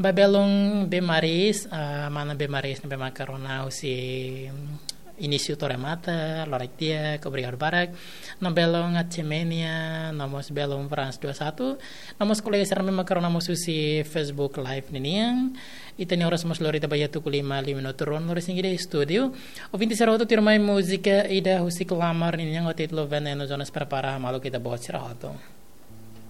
Babelong bemaris, mana bemaris na bemakarona si início toremata, lorectia, obrigado barak, nambelong atsemenia, namos belong France 21, namos kolega serame makarona si Facebook live niniang, itani oras mas lorita bayatu kulima 5 minuto ron lori singide studio, ovinti seroto tirmai musika ida husik lamar niniang otit lo veneno zonas prepara malu kita buat serahoto.